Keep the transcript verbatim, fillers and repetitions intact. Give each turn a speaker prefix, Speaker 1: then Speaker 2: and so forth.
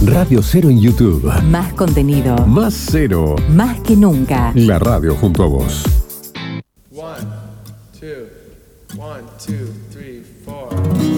Speaker 1: Radio Cero en YouTube.
Speaker 2: Más contenido.
Speaker 1: Más Cero.
Speaker 2: Más que nunca.
Speaker 1: La radio junto a vos.
Speaker 3: One, two, one, two, three, four.